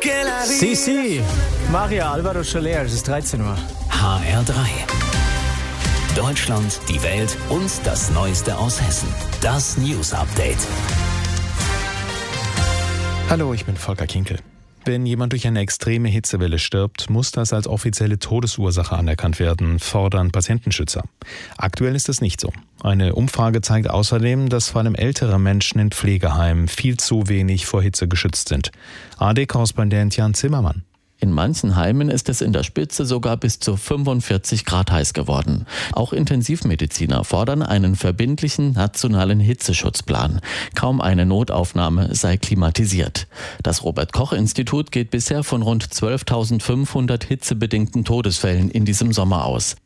Si, Maria Alvaro Soler, es ist 13 Uhr. HR3. Deutschland, die Welt und das Neueste aus Hessen. Das News Update. Hallo, ich bin Volker Kinkel. Wenn jemand durch eine extreme Hitzewelle stirbt, muss das als offizielle Todesursache anerkannt werden, fordern Patientenschützer. Aktuell ist es nicht so. Eine Umfrage zeigt außerdem, dass vor allem ältere Menschen in Pflegeheimen viel zu wenig vor Hitze geschützt sind. ARD-Korrespondent Jan Zimmermann. In manchen Heimen ist es in der Spitze sogar bis zu 45 Grad heiß geworden. Auch Intensivmediziner fordern einen verbindlichen nationalen Hitzeschutzplan. Kaum eine Notaufnahme sei klimatisiert. Das Robert-Koch-Institut geht bisher von rund 12.500 hitzebedingten Todesfällen in diesem Sommer aus.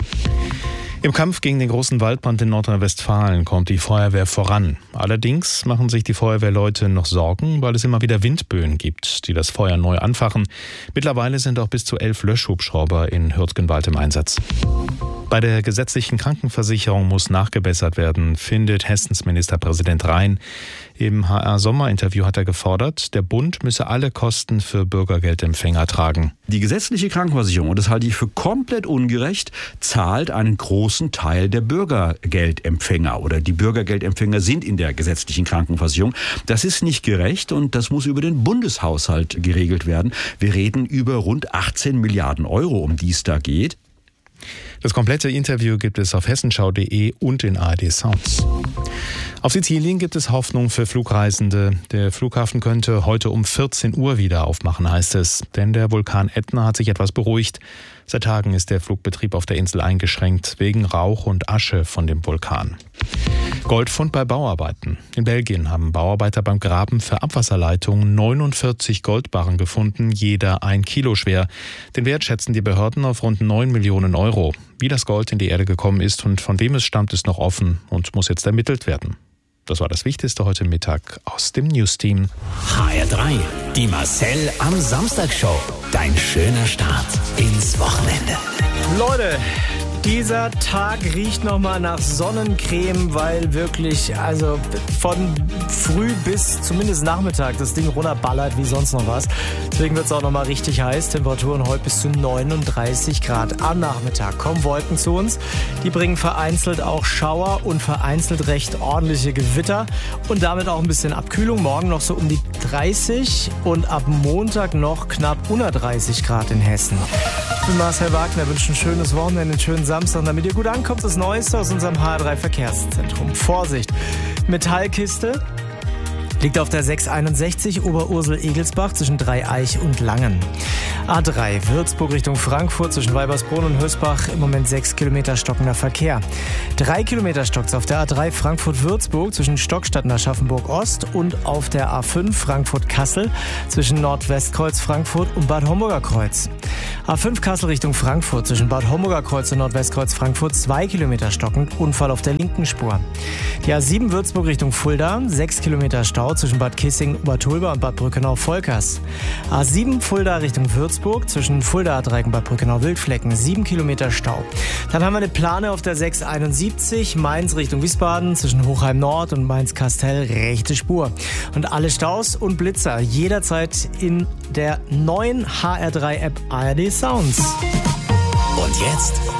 Im Kampf gegen den großen Waldbrand in Nordrhein-Westfalen kommt die Feuerwehr voran. Allerdings machen sich die Feuerwehrleute noch Sorgen, weil es immer wieder Windböen gibt, die das Feuer neu anfachen. Mittlerweile sind auch bis zu 11 Löschhubschrauber in Hürtgenwald im Einsatz. Bei der gesetzlichen Krankenversicherung muss nachgebessert werden, findet Hessens Ministerpräsident Rhein. Im HR-Sommerinterview hat er gefordert, der Bund müsse alle Kosten für Bürgergeldempfänger tragen. Die gesetzliche Krankenversicherung, und das halte ich für komplett ungerecht, zahlt einen großen Teil der Bürgergeldempfänger oder die Bürgergeldempfänger sind in der gesetzlichen Krankenversicherung. Das ist nicht gerecht und das muss über den Bundeshaushalt geregelt werden. Wir reden über rund 18 Milliarden Euro, um die es da geht. Das komplette Interview gibt es auf hessenschau.de und in ARD Sounds. Auf Sizilien gibt es Hoffnung für Flugreisende. Der Flughafen könnte heute um 14 Uhr wieder aufmachen, heißt es. Denn der Vulkan Ätna hat sich etwas beruhigt. Seit Tagen ist der Flugbetrieb auf der Insel eingeschränkt, wegen Rauch und Asche von dem Vulkan. Goldfund bei Bauarbeiten. In Belgien haben Bauarbeiter beim Graben für Abwasserleitungen 49 Goldbarren gefunden, jeder 1 Kilo schwer. Den Wert schätzen die Behörden auf rund 9 Millionen Euro. Wie das Gold in die Erde gekommen ist und von wem es stammt, ist noch offen und muss jetzt ermittelt werden. Das war das Wichtigste heute Mittag aus dem News-Team. HR3, die Marcel am Samstag-Show. Dein schöner Start ins Wochenende. Leute, dieser Tag riecht nochmal nach Sonnencreme, weil wirklich, also von früh bis zumindest Nachmittag das Ding runterballert wie sonst noch was. Deswegen wird es auch nochmal richtig heiß. Temperaturen heute bis zu 39 Grad. Am Nachmittag kommen Wolken zu uns. Die bringen vereinzelt auch Schauer und vereinzelt recht ordentliche Gewitter und damit auch ein bisschen Abkühlung. Morgen noch so um die 30 und ab Montag noch knapp unter 30 Grad in Hessen. Ich bin Marcel Wagner, wünsche ein schönes Wochenende, einen schönen Samstag. Damit ihr gut ankommt, das Neueste aus unserem HR3 Verkehrszentrum. Vorsicht, Metallkiste liegt auf der 661 Oberursel-Egelsbach zwischen Dreieich und Langen. A3 Würzburg Richtung Frankfurt zwischen Weibersbrunn und Hösbach im Moment 6 Kilometer stockender Verkehr. 3 Kilometer stockt's auf der A3 Frankfurt-Würzburg zwischen Stockstadt und Aschaffenburg-Ost und auf der A5 Frankfurt-Kassel zwischen Nordwestkreuz Frankfurt und Bad Homburger Kreuz. A5 Kassel Richtung Frankfurt zwischen Bad Homburger Kreuz und Nordwestkreuz Frankfurt 2 Kilometer stockend, Unfall auf der linken Spur. Die A7 Würzburg Richtung Fulda 6 Kilometer Stau zwischen Bad Kissing, Obertulba und Bad Brückenau-Volkers. A7 Fulda Richtung Würzburg zwischen Fulda-Dreieck und Bad Brückenau-Wildflecken 7 Kilometer Stau. Dann haben wir eine Plane auf der 671 Mainz Richtung Wiesbaden zwischen Hochheim Nord und Mainz-Kastell rechte Spur. Und alle Staus und Blitzer jederzeit in der neuen HR3 App ARD Sounds. Und jetzt